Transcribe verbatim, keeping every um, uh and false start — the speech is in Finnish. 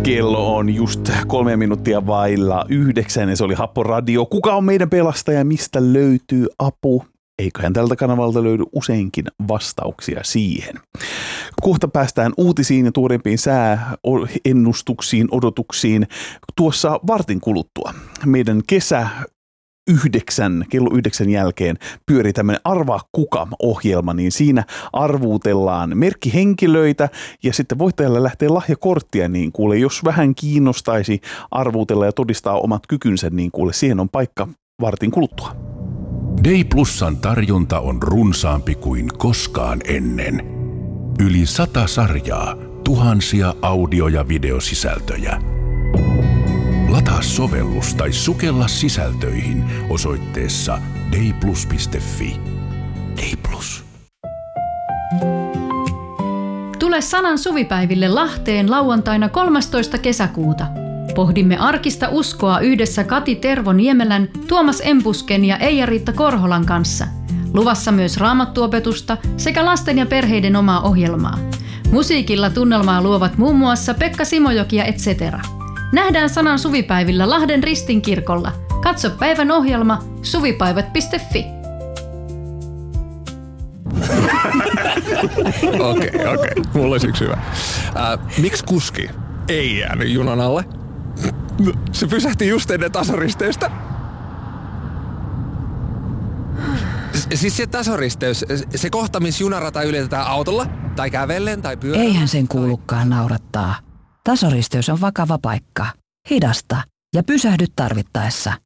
Kello on just kolme minuuttia vailla yhdeksän ja se oli Happo Radio. Kuka on meidän pelastaja? Mistä löytyy apu? Eiköhän tältä kanavalta löydy useinkin vastauksia siihen. Kohta päästään uutisiin ja tuoreimpiin sääennustuksiin, odotuksiin tuossa vartin kuluttua. Meidän kesä yhdeksän, kello yhdeksän jälkeen pyörii tämmöinen Arvaa kuka-ohjelma, niin siinä arvuutellaan merkkihenkilöitä ja sitten voittajalle lähtee lahjakorttia, niin kuule, jos vähän kiinnostaisi arvuutella ja todistaa omat kykynsä, niin kuule, siihen on paikka vartin kuluttua. Day Plusan tarjonta on runsaampi kuin koskaan ennen. Yli sata sarjaa, tuhansia audio- ja videosisältöjä. Lataa sovellus tai sukella sisältöihin osoitteessa dayplus piste fi. Dayplus. Tule Sanan suvipäiville Lahteen lauantaina kolmastoista kesäkuuta. Pohdimme arkista uskoa yhdessä Kati Tervo-Niemelän, Tuomas Empusken ja Eija-Riitta Korholan kanssa. Luvassa myös raamattuopetusta sekä lasten ja perheiden omaa ohjelmaa. Musiikilla tunnelmaa luovat muun muassa Pekka Simojoki ja et cetera. Nähdään Sanan suvipäivillä Lahden Ristinkirkolla. Katso päivän ohjelma suvipäivät piste fi. Okei, okei. Okay. Mulla olisi yksi hyvä. Äh, miksi kuski ei jäänyt junan alle? Se pysähti just ennen tasaristeystä. Siis se tasoristeys, se kohta, missä junarata ylitetään autolla, tai kävellen, tai pyörällä. Eihän sen kuulukaan naurattaa. Tasoristeys on vakava paikka. Hidasta ja pysähdy tarvittaessa.